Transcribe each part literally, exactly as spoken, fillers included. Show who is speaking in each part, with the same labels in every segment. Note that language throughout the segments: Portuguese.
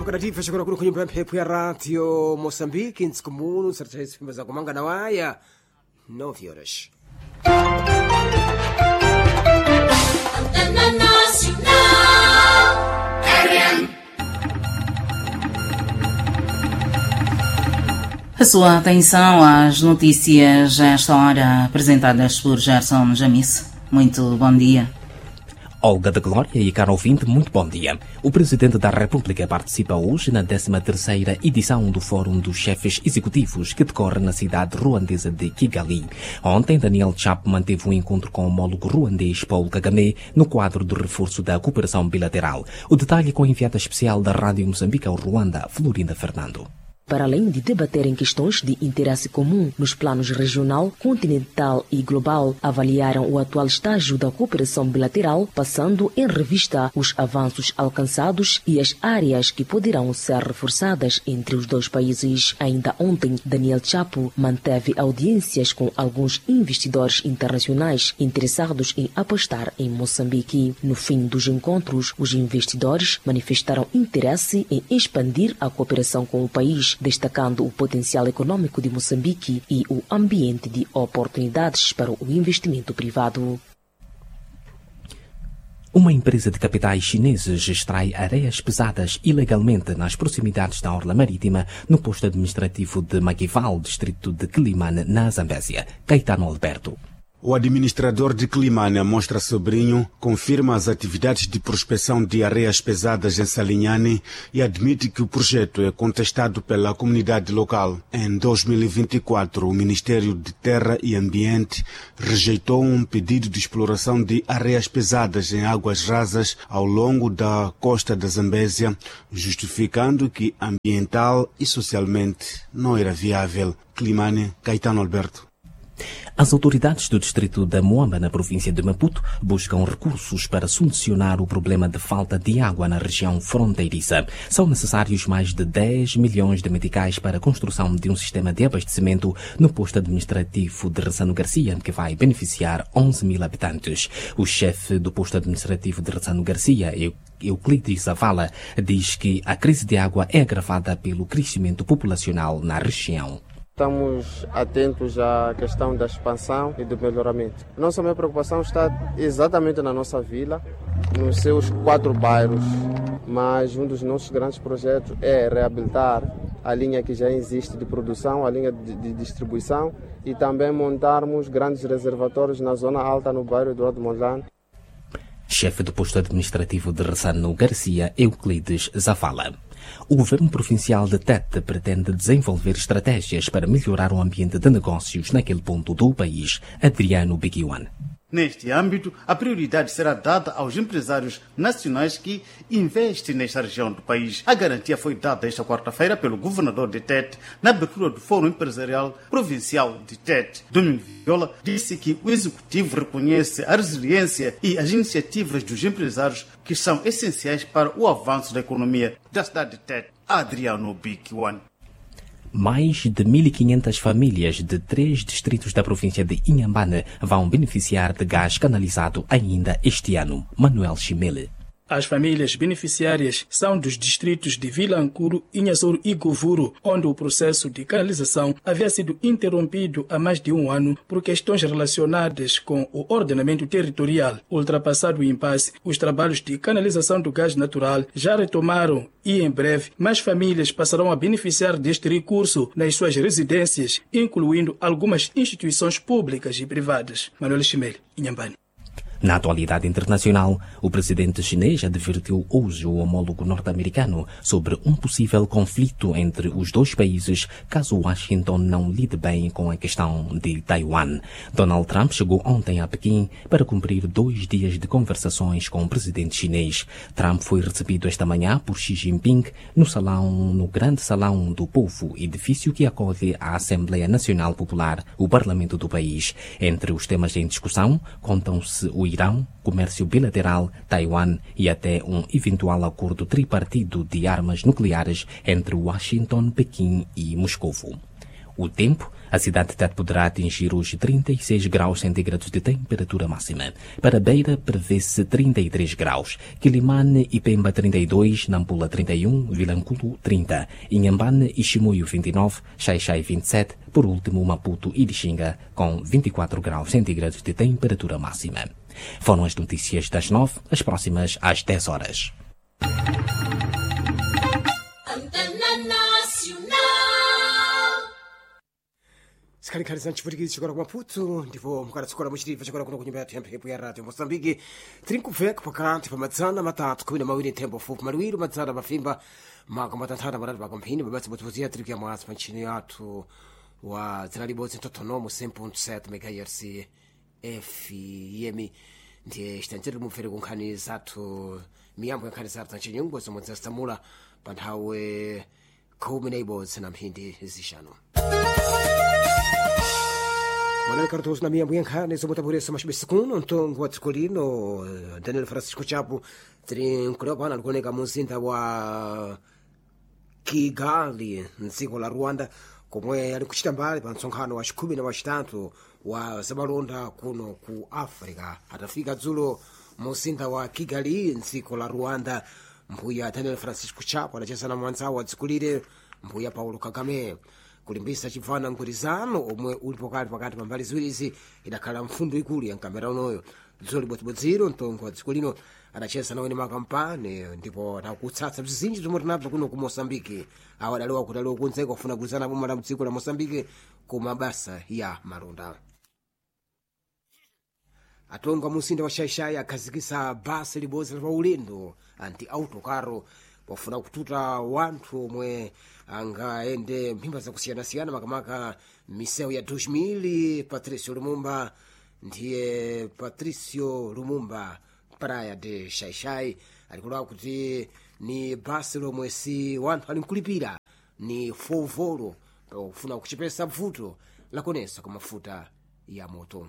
Speaker 1: wakati shukuru kuru kwenye mpepo ya radio Mozambique nsikumunu sartesi fimba za kumanga na waya no fioresh
Speaker 2: A sua atenção às notícias a esta hora apresentadas por Gerson Jamis. Muito bom dia.
Speaker 3: Olga de Glória e caro ouvinte, muito bom dia. O Presidente da República participa hoje na décima terceira edição do Fórum dos Chefes Executivos, que decorre na cidade ruandesa de Kigali. Ontem, Daniel Chapo manteve um encontro com o homólogo ruandês Paul Kagame no quadro do reforço da cooperação bilateral. O detalhe com a enviada especial da Rádio Moçambique ao Ruanda, Florinda Fernando.
Speaker 4: Para além de debaterem questões de interesse comum nos planos regional, continental e global, avaliaram o atual estágio da cooperação bilateral, passando em revista os avanços alcançados e as áreas que poderão ser reforçadas entre os dois países. Ainda ontem, Daniel Chapo manteve audiências com alguns investidores internacionais interessados em apostar em Moçambique. No fim dos encontros, os investidores manifestaram interesse em expandir a cooperação com o país, destacando o potencial econômico de Moçambique e o ambiente de oportunidades para o investimento privado.
Speaker 3: Uma empresa de capitais chineses extrai areias pesadas ilegalmente nas proximidades da orla marítima no posto administrativo de Magival, distrito de Quilimane, na Zambésia. Caetano Alberto.
Speaker 5: O administrador de Quilimane, Mostra Sobrinho, confirma as atividades de prospecção de areias pesadas em Salinhane e admite que o projeto é contestado pela comunidade local. Em dois mil e vinte e quatro, o Ministério de Terra e Ambiente rejeitou um pedido de exploração de areias pesadas em águas rasas ao longo da costa da Zambésia, justificando que ambiental e socialmente não era viável. Quilimane, Caetano Alberto.
Speaker 3: As autoridades do distrito da Moamba, na província de Maputo, buscam recursos para solucionar o problema de falta de água na região fronteiriça. São necessários mais de dez milhões de meticais para a construção de um sistema de abastecimento no posto administrativo de Ressano Garcia, que vai beneficiar onze mil habitantes. O chefe do posto administrativo de Ressano Garcia, Euclides Zavala, diz que a crise de água é agravada pelo crescimento populacional na região.
Speaker 6: Estamos atentos à questão da expansão e do melhoramento. Nossa minha preocupação está exatamente na nossa vila, nos seus quatro bairros, mas um dos nossos grandes projetos é reabilitar a linha que já existe de produção, a linha de, de distribuição e também montarmos grandes reservatórios na zona alta, no bairro Eduardo Mondlane.
Speaker 3: Chefe do posto administrativo de Ressano Garcia, Euclides Zavala. O governo provincial de Tete pretende desenvolver estratégias para melhorar o ambiente de negócios naquele ponto do país. Adriano Beguiwan.
Speaker 7: Neste âmbito, a prioridade será dada aos empresários nacionais que investem nesta região do país. A garantia foi dada esta quarta-feira pelo governador de Tete na abertura do Fórum Empresarial Provincial de Tete. Domingos Viola disse que o executivo reconhece a resiliência e as iniciativas dos empresários que são essenciais para o avanço da economia da cidade de Tete. Adriano Bikiwan.
Speaker 3: Mais de mil e quinhentas famílias de três distritos da província de Inhambane vão beneficiar de gás canalizado ainda este ano. Manuel Chimele.
Speaker 8: As famílias beneficiárias são dos distritos de Vilancuru, Inhassoro e Govuro, onde o processo de canalização havia sido interrompido há mais de um ano por questões relacionadas com o ordenamento territorial. Ultrapassado o impasse, os trabalhos de canalização do gás natural já retomaram e, em breve, mais famílias passarão a beneficiar deste recurso nas suas residências, incluindo algumas instituições públicas e privadas. Manuel Chimele, Inhambane.
Speaker 3: Na atualidade internacional, o presidente chinês advertiu hoje o homólogo norte-americano sobre um possível conflito entre os dois países caso Washington não lide bem com a questão de Taiwan. Donald Trump chegou ontem a Pequim para cumprir dois dias de conversações com o presidente chinês. Trump foi recebido esta manhã por Xi Jinping no salão, no Grande Salão do Povo, edifício que acolhe a Assembleia Nacional Popular, o parlamento do país. Entre os temas em discussão, contam-se o Irão, comércio bilateral, Taiwan e até um eventual acordo tripartido de armas nucleares entre Washington, Pequim e Moscovo. O tempo, A cidade de Tete poderá atingir os trinta e seis graus centígrados de temperatura máxima. Para Beira, prevê-se trinta e três graus. Quilimane e Pemba, trinta e dois. Nampula, trinta e um. Vilanculo, trinta. Inhambane e Chimoio, vinte e nove. Xai-Xai, vinte e sete. Por último, Maputo e Lixinga, com vinte e quatro graus centígrados de temperatura máxima. Foram as notícias das nove, as próximas às dez horas.
Speaker 1: Sikhalikhalisa ncipwitikizi chikora ku Maputo ndipo mukadatsikola muchitipa chikora kuno kunyumba yathu yamphepo ya radio Moçambique tiri nkubveka pakati pa madzana matatu khumi na mawiri nthembo fupi maliwiri madzana mafimba mako matanthata matatu pakamphini pabatsi botipotiya tiri kuyamwatsi pa ntchini yathu wa dzina libodzi mtothonomo cem ponto sete megahertz F M ndiye citanjeri mumvere kunkhani zathu miyambo ya nkhani zathu zancinyungu zomwe zasamula pa nthawi khumi na ibodzi na mphindi zixanu mwanalikaratozi na miyambo ya nkhani zomwe tapuresa maxibesi kuno mtongo wa dziko lino Daniel Francisco Chapo tiri nkulewa pana alikuoneka mu mzinda wa Kigali mdziko la Rwanda komwe ali kuchita mbali pa msonkhano wa chikhumi na wacitatu wa zamalonda kuno ku Africa. Atafika dzulo mu mzinda wa Kigali mdziko la Rwanda mbuya Daniel Francisco Chapo adacheza na mwanzawo wa dziko lire mbuya Paulo Kagame kulimbisa chibvana mgwirizano omwe ulipo kale pakati pa mbali ziwirizi idakhala mfundo ikulu ya mkambera unoyo dzulo libodzibodziro mtongo wa dziko lino adacheza nawo ni makampani ndipo nakutsatsa bzizinji zomwe tinabza kuno ku Moçambique awo adaliwa kuti aliwo kunzeka kufuna kugwirizana boma la mdziko la Moçambique ku mabasa ya malonda. Atonga musinda wa Xai-Xai akhazikisa basi libodzi la paulendo anti autocaro pofuna kututa wanthu omwe angaende mphimba zakusiyana-siyana makamaka misewu ya dois mil. Patricio Lumumba ndiye Patricio Lumumba Praia de Xai-Xai alikulawa kuti ni basi lomwe si wanthu ali nkulipira ni fovolo pofuna kuchepesa vuto lakonesa kwa mafuta ya moto.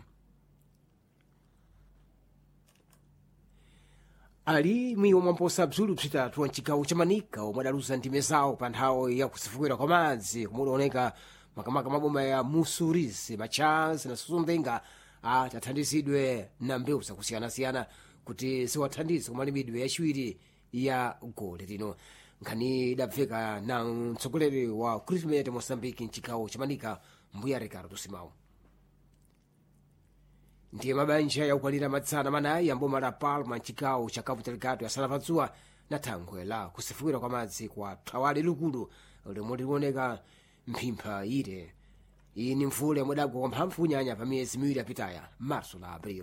Speaker 1: Ali mwiwo mwamposa bzulu bzitatu wa mcigawo ca Manika omwe adaluza ndime zawo pa nthawi ya kusefukira kwa madzi kumudaoneka makamaka maboma ya Mussurize, Machaz na Susumbenga atathandizidwe na mbewu zakusiyana-siyana kuti ziwathandize kumalimidwe yaciwiri ya gole lino. Nkhani idabveka na mtsogoleri wa Crismet Moçambique mcigawo ca Manika mbuya Ricardo Simão. Ndiye mabanja ya ukwalira madzana manayi amboma la Palma mcigawo ca Cabo Delgado yasanapatsuwa na thangwe la kusefukira kwa madzi kwa thawale likulu lomwe likuoneka mphimpha ire. Iyi ni mvula yomwe idagwa kwa mphamvu kunyanya pa miyezi miwiri yapitaya Marso na Abril.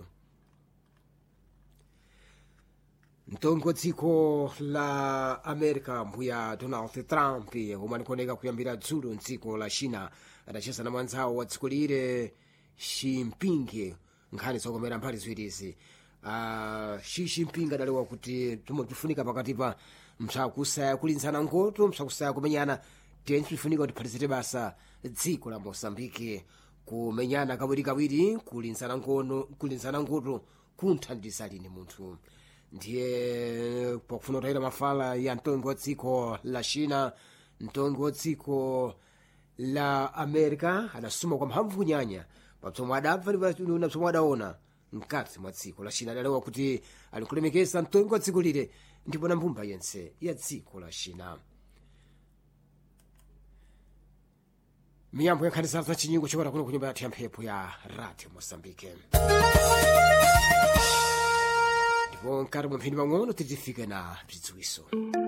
Speaker 1: Mtongo dziko la America mbuya Donald Trump omwe alikuoneka kuyambira dzulo mdziko la China adacheza na mwanzawo wa dziko lire Xi Jinping nkhani zokomera mbali ziwirizi. Uh, Xi Jinping adalewa kuti tumwe tifunika pakati pa msakusaya kulinzana ngoto msakusaya kumenyana tenzi tifunika kuti phatidzire basa dziko la Moçambique kumenyana kawirikawiri kulinzana ngono kulinzana ngoto kunthandiza lini munthu. Ndiye pakufuna kutayira mafala ya mtongo wa dziko la China mtongo wa dziko la America adasuma kwa mphamvu kunyanya papsomwe adabva na psomwe adaona mkati mwa dziko la China adalewa kuti alikulemekeza mtongo wa dziko lire ndipo na mbumba yense ya dziko la China. Miyambo ya nkhani zathu zachinyingo chokora kuno kunyumba yathu ya mphepo ya radio Moçambique. Ndipo mkati mwa mphindi pang'ono titifike na bzidziwiso.